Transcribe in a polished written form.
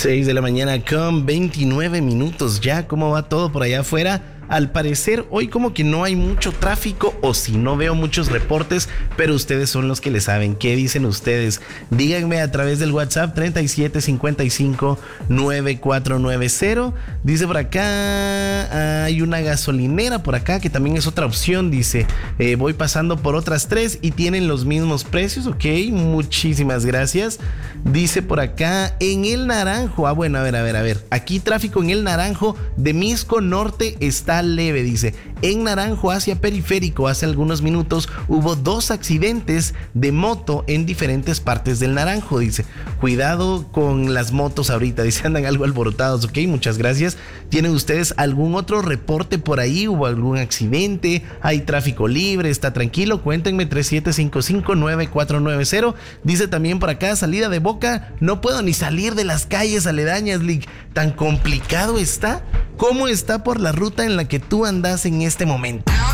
6 de la mañana con 29 minutos ya. ¿Cómo va todo por allá afuera? Al parecer hoy como que no hay mucho tráfico, o si no veo muchos reportes, pero ustedes son los que le saben. ¿Qué dicen ustedes? Díganme a través del WhatsApp 37559490. Dice por acá, hay una gasolinera por acá que también es otra opción. Dice, voy pasando por otras 3 y tienen los mismos precios. Ok, muchísimas gracias. Dice por acá, en el Naranjo. Bueno, a ver. Aquí tráfico en el Naranjo de Misco Norte está leve, dice. En Naranjo hacia Periférico hace algunos minutos hubo 2 accidentes de moto en diferentes partes del Naranjo, dice. Cuidado con las motos ahorita, dice, andan algo alborotados. Ok, muchas gracias. ¿Tienen ustedes algún otro reporte por ahí? ¿Hubo algún accidente? ¿Hay tráfico libre? ¿Está tranquilo? Cuéntenme 37559490. Dice también por acá, salida de Boca, no puedo ni salir de las calles aledañas, Lick. ¿Tan complicado está? ¿Cómo está por la ruta en la que tú andas en este momento?